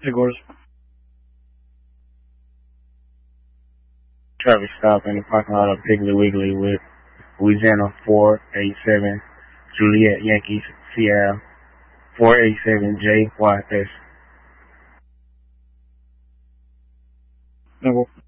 Headquarters. Traffic stop in the parking lot of Piggly Wiggly with Louisiana 487 Juliet Yankees Sierra 487 JYS. Noble.